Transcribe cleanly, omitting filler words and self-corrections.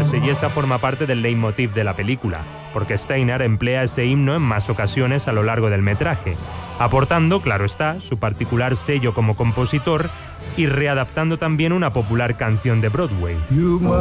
sumarse, y esa forma parte del leitmotiv de la película, porque Steiner emplea ese himno en más ocasiones a lo largo del metraje, aportando, claro está, su particular sello como compositor y readaptando también una popular canción de Broadway.